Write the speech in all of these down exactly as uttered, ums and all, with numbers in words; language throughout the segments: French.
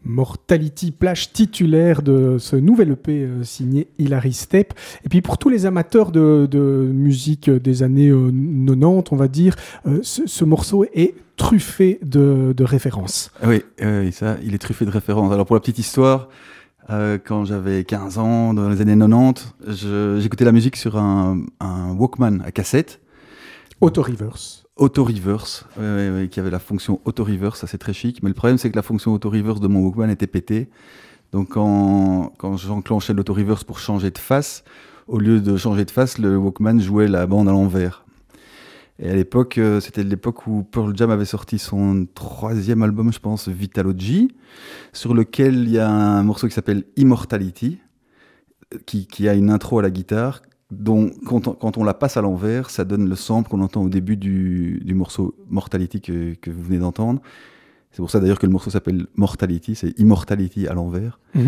Mortality, plage titulaire de ce nouvel E P euh, signé Hilary Step. Et puis pour tous les amateurs de, de musique des années euh, quatre-vingt-dix, on va dire, euh, ce, ce morceau est truffé de, de références. Oui, euh, ça, il est truffé de références. Alors pour la petite histoire, euh, quand j'avais quinze ans, dans les années quatre-vingt-dix, je, j'écoutais la musique sur un, un Walkman à cassette. Auto-reverse. Auto-reverse, ouais, ouais, ouais, qui avait la fonction auto-reverse, ça c'est très chic, mais le problème c'est que la fonction auto-reverse de mon Walkman était pétée, donc quand, quand j'enclenchais l'auto-reverse pour changer de face, au lieu de changer de face, le Walkman jouait la bande à l'envers. Et à l'époque, euh, c'était l'époque où Pearl Jam avait sorti son troisième album, je pense, Vitalogy, sur lequel il y a un morceau qui s'appelle Immortality, qui, qui a une intro à la guitare, dont, quand, on, quand on la passe à l'envers, ça donne le sample qu'on entend au début du, du morceau Mortality que, que vous venez d'entendre. C'est pour ça d'ailleurs que le morceau s'appelle Mortality, c'est Immortality à l'envers. Mmh.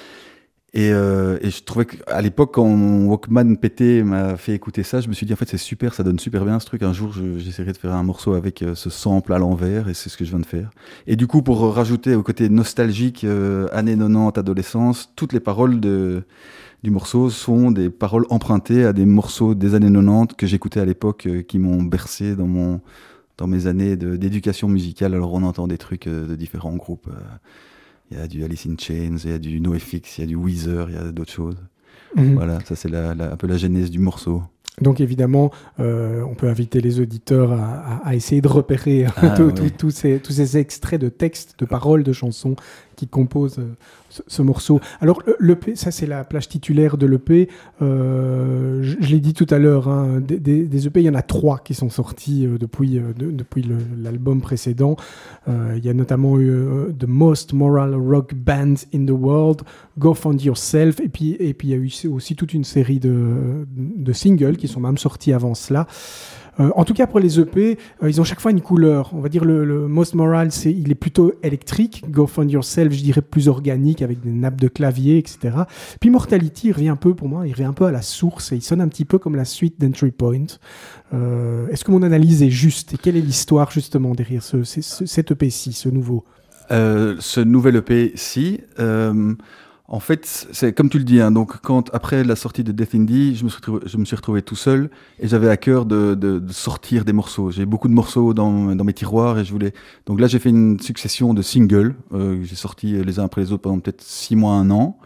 Et, euh, et je trouvais qu'à l'époque, quand mon Walkman pété m'a fait écouter ça, je me suis dit en fait c'est super, ça donne super bien ce truc. Un jour, je, j'essaierai de faire un morceau avec euh, ce sample à l'envers, et c'est ce que je viens de faire. Et du coup, pour rajouter au côté nostalgique, euh, années quatre-vingt-dix, adolescence, toutes les paroles de... du morceau sont des paroles empruntées à des morceaux des années quatre-vingt-dix que j'écoutais à l'époque, euh, qui m'ont bercé dans, mon, dans mes années de, d'éducation musicale. Alors on entend des trucs euh, de différents groupes. Il euh, y a du Alice in Chains, il y a du NoFX, il y a du Weezer, il y a d'autres choses. Mmh. Voilà, ça c'est la, la, un peu la genèse du morceau. Donc évidemment, euh, on peut inviter les auditeurs à, à, à essayer de repérer ah, tous oui. ces, tous ces extraits de textes, de paroles, de chansons qui composent euh, ce, ce morceau. Alors l'E P, ça c'est la plage titulaire de l'E P. Euh, je, je l'ai dit tout à l'heure, hein, des, des, des E P, il y en a trois qui sont sortis euh, depuis, euh, de, depuis le, l'album précédent. Euh, il y a notamment eu euh, The Most Moral Rock Band in the World, Go Find Yourself, et puis, et puis il y a eu aussi toute une série de, de singles qui sont même sortis avant cela. Euh, en tout cas, pour les E P, euh, ils ont chaque fois une couleur. On va dire le, le Most Moral, c'est, il est plutôt électrique. Go Find Yourself, je dirais plus organique, avec des nappes de clavier, et cetera. Puis Mortality, il revient un peu, pour moi, il revient un peu à la source, et il sonne un petit peu comme la suite d'Entry Point. Euh, est-ce que mon analyse est juste? Et quelle est l'histoire, justement, derrière ce, ce, ce, cet E P-ci, ce nouveau euh, Ce nouvel E P-ci... Euh... En fait, c'est comme tu le dis, hein, donc quand après la sortie de Death Indie, je me suis retrouvé, je me suis retrouvé tout seul et j'avais à cœur de, de, de sortir des morceaux. J'ai beaucoup de morceaux dans, dans mes tiroirs et je voulais. Donc là, j'ai fait une succession de singles euh, que j'ai sortis les uns après les autres pendant peut-être six mois, un an.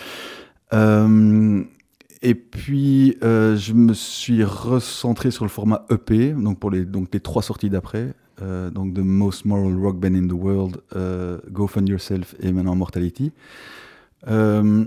Euh, et puis euh, je me suis recentré sur le format E P, donc pour les donc les trois sorties d'après. Euh, donc The Most Moral Rock Band in the World, euh, Go Find Yourself et maintenant Mortality. Euh,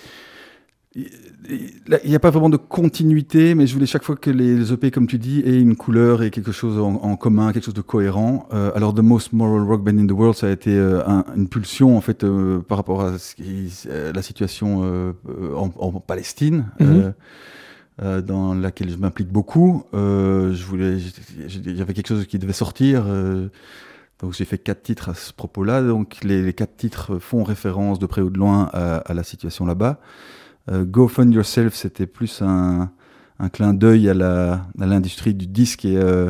il n'y a pas vraiment de continuité, mais je voulais chaque fois que les E P, comme tu dis, aient une couleur et quelque chose en, en commun, quelque chose de cohérent. Euh, alors, The Most Moral Rock Band in the World, ça a été euh, un, une pulsion en fait euh, par rapport à ce qui, euh, la situation euh, en, en Palestine, mm-hmm. euh, euh, dans laquelle je m'implique beaucoup. Euh, je voulais, il y avait quelque chose qui devait sortir. Euh, Donc j'ai fait quatre titres à ce propos-là. Donc les, les quatre titres font référence de près ou de loin à, à la situation là-bas. Euh, Go Find Yourself, c'était plus un, un clin d'œil à, la, à l'industrie du disque et euh,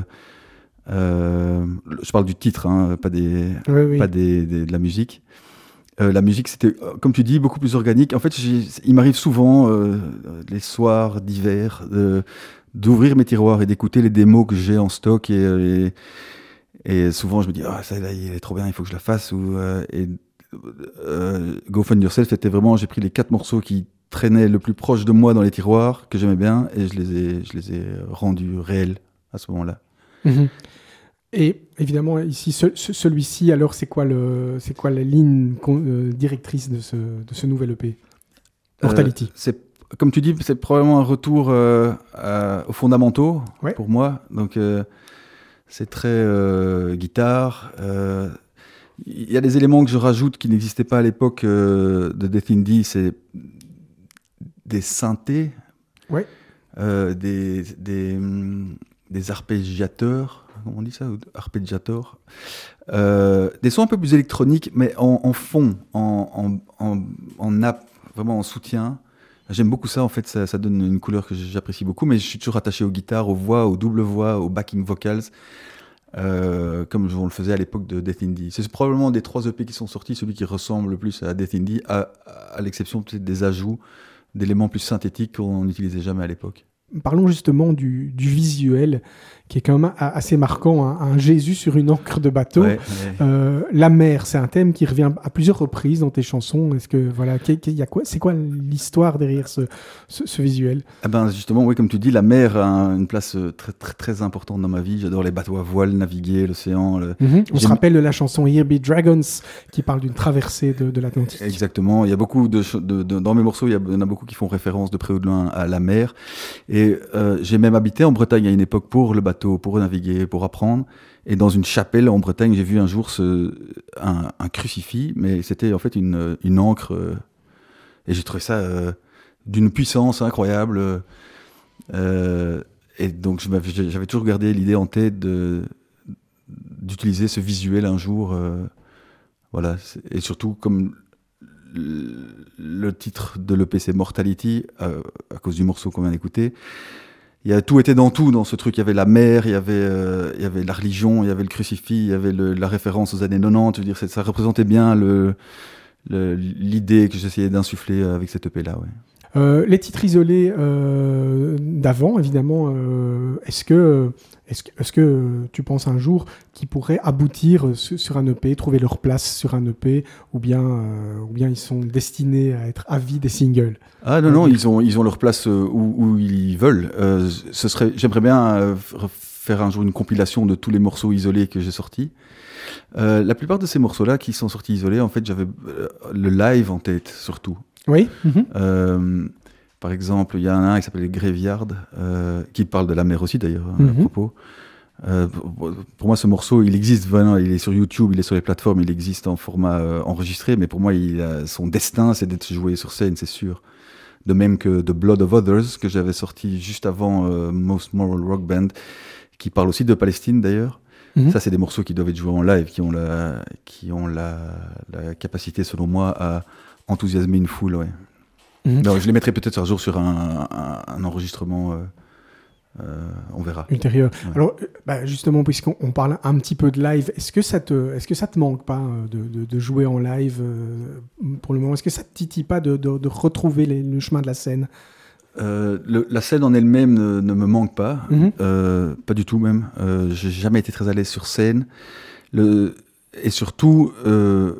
euh, je parle du titre, hein, pas des, oui, oui. pas des, des, de la musique. Euh, la musique, c'était, comme tu dis, beaucoup plus organique. En fait, j'ai, il m'arrive souvent euh, les soirs d'hiver de, d'ouvrir mes tiroirs et d'écouter les démos que j'ai en stock et les Et souvent, je me dis, ah, oh, ça, là, il est trop bien, il faut que je la fasse. Ou, euh, et euh, Go Find Yourself, c'était vraiment, j'ai pris les quatre morceaux qui traînaient le plus proche de moi dans les tiroirs, que j'aimais bien, et je les ai, je les ai rendus réels à ce moment-là. Mmh. Et évidemment, ici, ce, ce, celui-ci, alors, c'est quoi, le, c'est quoi la ligne con, euh, directrice de ce, de ce nouvel E P Mortality. Euh, c'est, comme tu dis, c'est probablement un retour euh, à, aux fondamentaux, ouais. pour moi. Donc, euh, c'est très euh, guitare. Il euh, y a des éléments que je rajoute qui n'existaient pas à l'époque euh, de Death Indie. C'est des synthés, ouais. euh, des, des, des arpégiateurs, comment on dit ça, arpégiateurs. Euh, des sons un peu plus électroniques, mais en, en fond, en, en, en, en nappe, vraiment en soutien. J'aime beaucoup ça, en fait, ça, ça donne une couleur que j'apprécie beaucoup, mais je suis toujours attaché aux guitares, aux voix, aux doubles voix, aux backing vocals. euh, comme on le faisait à l'époque de Death Indie. C'est probablement des trois E P qui sont sortis, celui qui ressemble le plus à Death Indie, à, à l'exception peut-être des ajouts d'éléments plus synthétiques qu'on n'utilisait jamais à l'époque. Parlons justement du, du visuel, qui est quand même assez marquant, hein. Un Jésus sur une ancre de bateau. Ouais, ouais. Euh, la mer, c'est un thème qui revient à plusieurs reprises dans tes chansons. Est-ce que voilà, qu'il y a quoi, c'est quoi l'histoire derrière ce, ce, ce visuel? Ah ben justement, oui, comme tu dis, la mer a une place très très très importante dans ma vie. J'adore les bateaux à voile, naviguer, l'océan. Le... Mm-hmm. On se rappelle de la chanson Here Be Dragons, qui parle d'une traversée de, de l'Atlantique. Exactement. Il y a beaucoup de, de, de dans mes morceaux, il y, a, il y en a beaucoup qui font référence de près ou de loin à la mer. Et euh, j'ai même habité en Bretagne à une époque pour le bateau, pour naviguer, pour apprendre. Et dans une chapelle en Bretagne, j'ai vu un jour ce, un, un crucifix, mais c'était en fait une, une ancre. Euh, et j'ai trouvé ça euh, d'une puissance incroyable. Euh, et donc je j'avais toujours gardé l'idée en tête de, d'utiliser ce visuel un jour. Euh, voilà. Et surtout, comme le titre de l'E P c'est Mortality, euh, à cause du morceau qu'on vient d'écouter, il y a, tout était dans tout dans ce truc. Il y avait la mer, il y avait, euh, il y avait la religion, il y avait le crucifix, il y avait le, la référence aux années quatre-vingt-dix. Je veux dire, ça représentait bien le, le, l'idée que j'essayais d'insuffler avec cette E P-là. Ouais. Euh, les titres isolés euh, d'avant, évidemment, euh, est-ce que, est-ce, que, est-ce que tu penses un jour qu'ils pourraient aboutir sur, sur un E P, trouver leur place sur un E P, ou bien, euh, ou bien ils sont destinés à être avis des singles? Ah non, non, ils ont, ils ont leur place où, où ils veulent. Euh, ce serait, j'aimerais bien euh, faire un jour une compilation de tous les morceaux isolés que j'ai sortis. Euh, la plupart de ces morceaux-là qui sont sortis isolés, en fait, j'avais euh, le live en tête, surtout. Oui. Mm-hmm. Euh, par exemple, il y en a un qui s'appelle Graveyard, euh, qui parle de la mer aussi d'ailleurs, mm-hmm. à propos. Euh, pour, pour moi, ce morceau, il existe vraiment, il est sur YouTube, il est sur les plateformes, il existe en format euh, enregistré, mais pour moi, il a, son destin, c'est d'être joué sur scène, c'est sûr. De même que The Blood of Others, que j'avais sorti juste avant euh, Most Moral Rock Band, qui parle aussi de Palestine d'ailleurs. Mm-hmm. Ça, c'est des morceaux qui doivent être joués en live, qui ont la, qui ont la, la capacité, selon moi, à enthousiasmer une foule, ouais. Mmh. Non, je les mettrai peut-être un jour sur un, un, un enregistrement, euh, euh, on verra. Ultérieur. Ouais. Alors, bah justement, puisqu'on on parle un petit peu de live, est-ce que ça te, est-ce que ça te manque pas de, de, de jouer en live euh, pour le moment? Est-ce que ça te titille pas de, de, de retrouver les, le chemin de la scène? Euh, le, la scène en elle-même ne, ne me manque pas, mmh. euh, pas du tout même. Euh, j'ai jamais été très à l'aise sur scène. Le, et surtout, euh,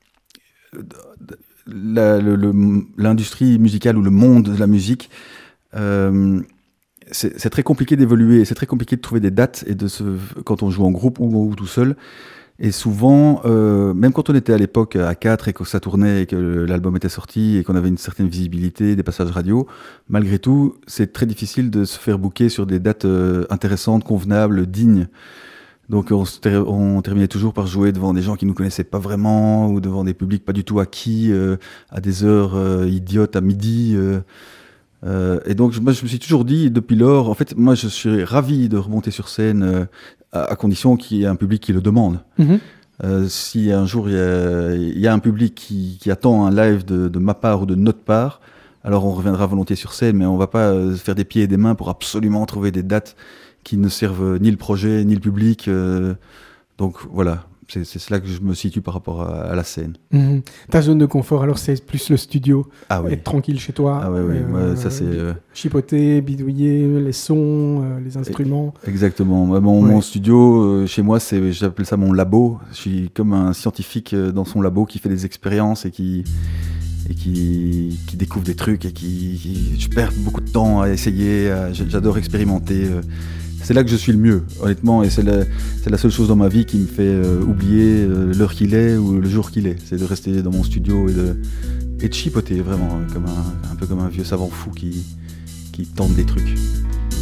la, le, le, l'industrie musicale ou le monde de la musique, euh, c'est, c'est très compliqué d'évoluer. C'est très compliqué de trouver des dates et de se, quand on joue en groupe ou, ou tout seul. Et souvent, euh, même quand on était à l'époque à quatre et que ça tournait et que l'album était sorti et qu'on avait une certaine visibilité, des passages radio, malgré tout, c'est très difficile de se faire booker sur des dates euh, intéressantes, convenables, dignes. Donc on, ter- on terminait toujours par jouer devant des gens qui nous connaissaient pas vraiment ou devant des publics pas du tout acquis, euh, à des heures euh, idiotes à midi. Euh, euh, et donc moi je me suis toujours dit depuis lors, en fait moi je suis ravi de remonter sur scène euh, à, à condition qu'il y ait un public qui le demande. Mmh. Euh, si un jour il y a, il y a un public qui, qui attend un live de, de ma part ou de notre part, alors on reviendra volontiers sur scène, mais on va pas euh, faire des pieds et des mains pour absolument trouver des dates qui ne servent ni le projet ni le public. Euh, donc voilà, c'est, c'est là que je me situe par rapport à, à la scène. Mmh. Ta zone de confort, alors c'est plus le studio, ah oui. Être tranquille chez toi, ah oui, oui. Euh, ouais, ça c'est euh... chipoter, bidouiller les sons, euh, les instruments. Exactement. Mon, ouais. mon studio euh, chez moi, c'est, j'appelle ça mon labo. Je suis comme un scientifique dans son labo qui fait des expériences et qui et qui, qui découvre des trucs et qui, qui je perds beaucoup de temps à essayer. À, j'adore expérimenter. Euh, C'est là que je suis le mieux, honnêtement, et c'est la, c'est la seule chose dans ma vie qui me fait euh, oublier euh, l'heure qu'il est ou le jour qu'il est. C'est de rester dans mon studio et de, et de chipoter, vraiment, comme un, un peu comme un vieux savant fou qui, qui tente des trucs.